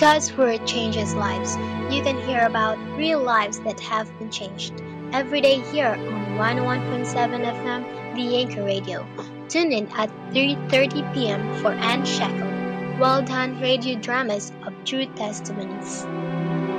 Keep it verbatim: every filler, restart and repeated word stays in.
God's Word changes lives. You can hear about real lives that have been changed every day here on one oh one point seven F M, The Anchor Radio. Tune in at three thirty p m for Anne Shackle. Well done radio dramas of true testimonies.